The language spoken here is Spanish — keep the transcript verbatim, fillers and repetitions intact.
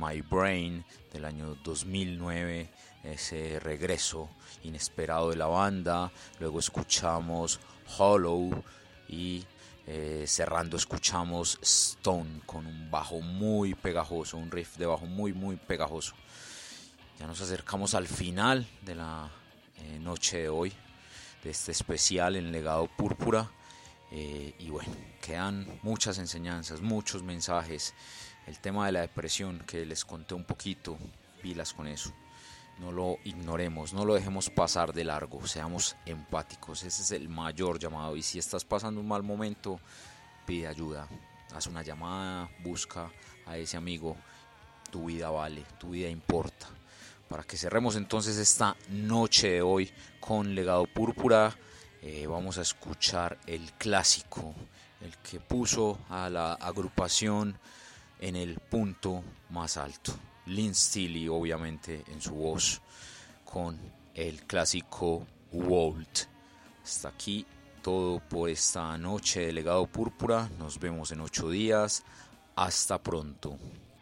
My Brain del año dos mil nueve, ese regreso inesperado de la banda. Luego escuchamos Hollow y eh, cerrando escuchamos Stone con un bajo muy pegajoso, un riff de bajo muy muy pegajoso. Ya nos acercamos al final de la eh, noche de hoy, de este especial en Legado Púrpura. Eh, y bueno, quedan muchas enseñanzas, muchos mensajes. El tema de la depresión que les conté un poquito, pilas con eso. No lo ignoremos, no lo dejemos pasar de largo, seamos empáticos. Ese es el mayor llamado. Y si estás pasando un mal momento, pide ayuda. Haz una llamada, busca a ese amigo. Tu vida vale, tu vida importa. Para que cerremos entonces esta noche de hoy con Legado Púrpura, eh, vamos a escuchar el clásico, el que puso a la agrupación en el punto más alto. Lynn Stilly, obviamente, en su voz, con el clásico Walt. Hasta aquí todo por esta noche de Legado Púrpura. Nos vemos en ocho días. Hasta pronto.